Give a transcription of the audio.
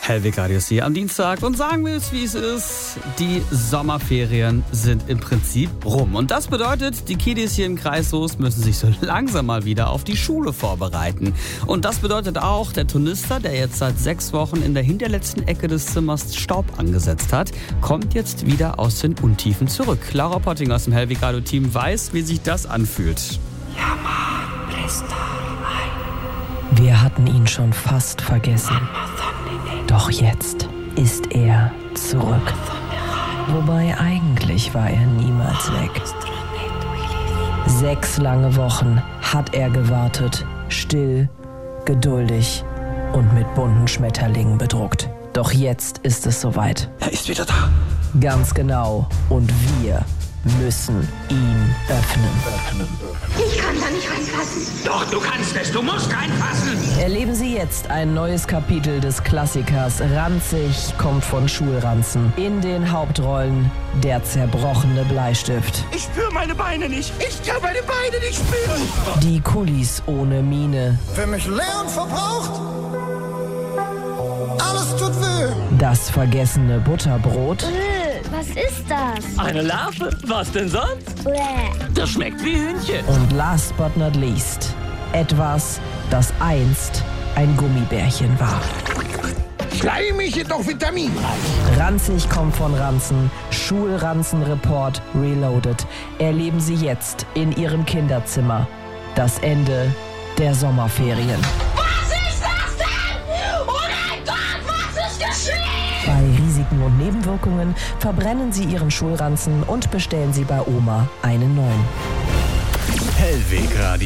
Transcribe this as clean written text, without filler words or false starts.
Hellwig Radius hier am Dienstag und sagen wir es, wie es ist. Die Sommerferien sind im Prinzip rum. Und das bedeutet, die Kiddies hier im Kreis Soest müssen sich so langsam mal wieder auf die Schule vorbereiten. Und das bedeutet auch, der Tornister, der jetzt seit 6 Wochen in der hinterletzten Ecke des Zimmers Staub angesetzt hat, kommt jetzt wieder aus den Untiefen zurück. Laura Potting aus dem Hellwig Radio Team weiß, wie sich das anfühlt. Ja, Mann, Priester. Wir hatten ihn schon fast vergessen. Doch jetzt ist er zurück. Wobei eigentlich war er niemals weg. 6 lange Wochen hat er gewartet, still, geduldig und mit bunten Schmetterlingen bedruckt. Doch jetzt ist es soweit. Er ist wieder da. Ganz genau. Und wir müssen ihn öffnen. Ich kann da nicht reinpassen. Doch, du kannst es. Du musst reinpassen. Erleben Sie jetzt ein neues Kapitel des Klassikers Ranzig kommt von Schulranzen. In den Hauptrollen der zerbrochene Bleistift. Ich spüre meine Beine nicht. Ich kann meine Beine nicht spüren. Die Kulis ohne Miene. Für mich leer und verbraucht. Alles tut weh. Das vergessene Butterbrot. Was ist das? Eine Larve? Was denn sonst? Bäh. Das schmeckt wie Hühnchen. Und last but not least, etwas, das einst ein Gummibärchen war. Schleimig, jedoch vitaminreich. Ranzig kommt von Ranzen, Schulranzen-Report reloaded. Erleben Sie jetzt in Ihrem Kinderzimmer das Ende der Sommerferien. Was ist das denn? Oh mein Gott, was ist geschehen? Bei Risiken und Nebenwirkungen verbrennen Sie Ihren Schulranzen und bestellen Sie bei Oma einen neuen. Hellwig Radio.